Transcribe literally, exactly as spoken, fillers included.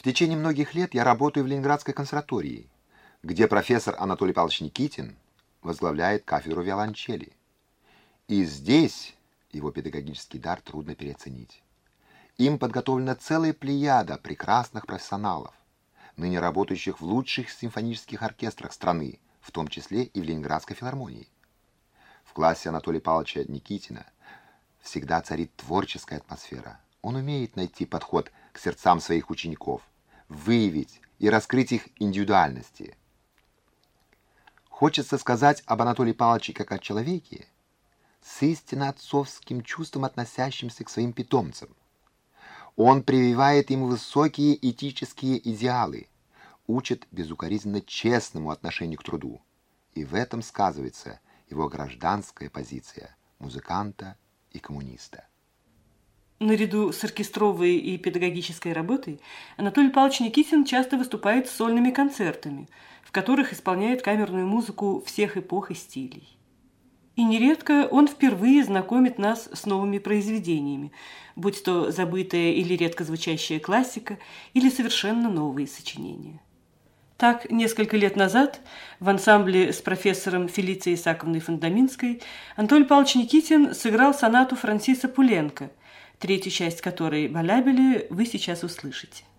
В течение многих лет я работаю в Ленинградской консерватории, где профессор Анатолий Павлович Никитин возглавляет кафедру виолончели. И здесь его педагогический дар трудно переоценить. Им подготовлена целая плеяда прекрасных профессионалов, ныне работающих в лучших симфонических оркестрах страны, в том числе и в Ленинградской филармонии. В классе Анатолия Павловича Никитина всегда царит творческая атмосфера. Он умеет найти подход к сердцам своих учеников, выявить и раскрыть их индивидуальности. Хочется сказать об Анатолии Павловиче как о человеке, с истинно отцовским чувством, относящимся к своим питомцам. Он прививает им высокие этические идеалы, учит безукоризненно честному отношению к труду. И в этом сказывается его гражданская позиция музыканта и коммуниста. Наряду с оркестровой и педагогической работой Анатолий Павлович Никитин часто выступает с сольными концертами, в которых исполняет камерную музыку всех эпох и стилей. И нередко он впервые знакомит нас с новыми произведениями, будь то забытая или редко звучащая классика, или совершенно новые сочинения. Так, несколько лет назад в ансамбле с профессором Фелицией Исааковной Фондаминской Анатолий Павлович Никитин сыграл сонату Франсиса Пуленко, третью часть которой «Балабели» вы сейчас услышите.